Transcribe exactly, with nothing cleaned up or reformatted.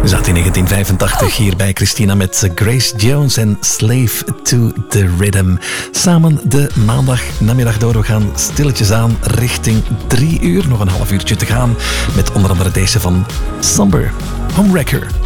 We zaten in negentien vijfentachtig hier bij Christina met Grace Jones en Slave to the Rhythm. Samen de maandag namiddag door. We gaan stilletjes aan richting drie uur. Nog een half uurtje te gaan met onder andere deze van Somber, Homewrecker.